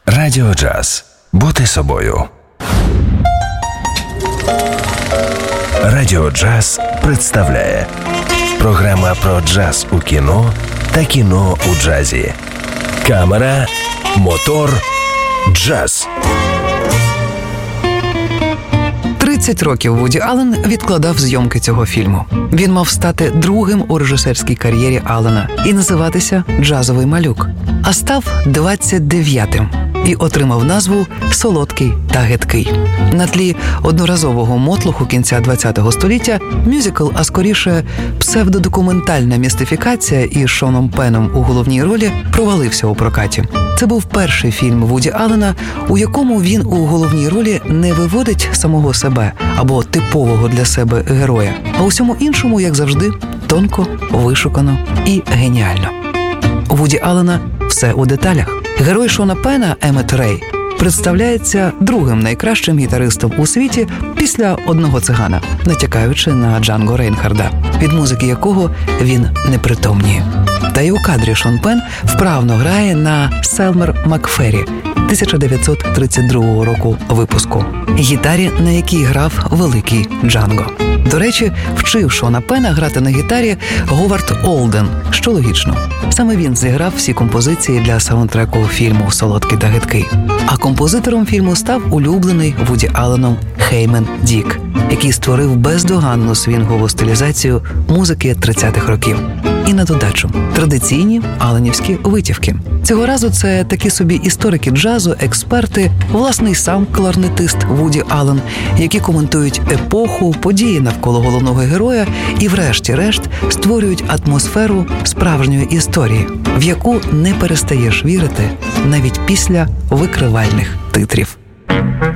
Радіо Джаз. Бути собою. Радіо Джаз представляє програма про джаз у кіно та кіно у джазі. Камера, мотор, джаз. 30 років Вуді Аллен відкладав зйомки цього фільму. Він мав стати другим у режисерській кар'єрі Аллена і називатися «Джазовий малюк». А став 29-тим і отримав назву «Солодкий та гидкий». На тлі одноразового мотлуху кінця ХХ століття мюзикл, а скоріше псевдодокументальна містифікація із Шоном Пеном у головній ролі провалився у прокаті. Це був перший фільм Вуді Аллена, у якому він у головній ролі не виводить самого себе або типового для себе героя, а усьому іншому, як завжди, тонко, вишукано і геніально. У Вуді Аллена все у деталях. Герой Шона Пена Еммет Рей представляється другим найкращим гітаристом у світі після «Одного цигана», натякаючи на Джанго Рейнхарда, від музики якого він не притомніє. Та й у кадрі Шон Пен вправно грає на Селмер Макфері 1932 року випуску, гітарі, на якій грав великий Джанго. До речі, вчив Шона Пена грати на гітарі Говард Олден, що логічно. Саме він зіграв всі композиції для саундтреку фільму «Солодкий та гидкий». А композитором фільму став улюблений Вуді Алленом Хеймен Дік, який створив бездоганну свінгову стилізацію музики 30-х років. І на додачу традиційні алленівські витівки. Цього разу це такі собі історики джазу, експерти, власний сам кларнетист Вуді Аллен, які коментують епоху, події навколо головного героя і врешті-решт створюють атмосферу справжньої історії, в яку не перестаєш вірити навіть після викривальних титрів.